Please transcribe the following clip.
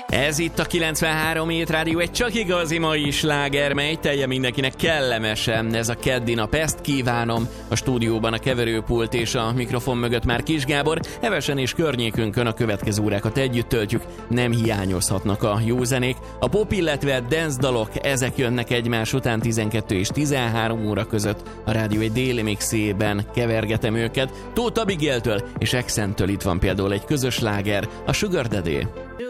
Ez itt a 93 Hét Rádió, egy csak igazi mai sláger, mely telje mindenkinek kellemesen. Ez a keddi nap, ezt kívánom. A stúdióban a keverőpult és a mikrofon mögött már Kis Gábor. Hevesen és környékünkön a következő órákat együtt töltjük. Nem hiányozhatnak a jó zenék. A pop, illetve dance dalok, ezek jönnek egymás után 12 és 13 óra között. A rádió egy déli mixében kevergetem őket. Tóth Abigailtől és Exentől itt van például egy közös sláger, a Sugar Daddy.